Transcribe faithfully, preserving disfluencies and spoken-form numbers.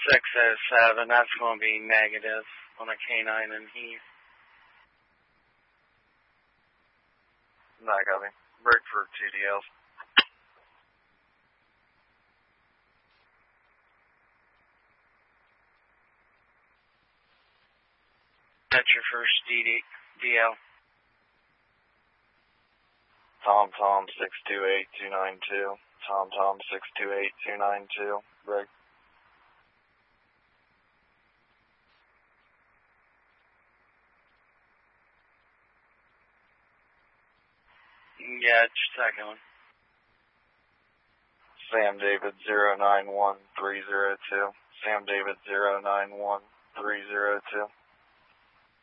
six oh seven, that's going to be negative on a canine and Heath. Not copy. Break for two D Ls. That's your first D D, D L. Tom Tom six two eight two nine two. Tom Tom six two eight two nine two. Break. Yeah, it's your second one. Sam David zero nine one three zero two. Sam David zero nine one three zero two.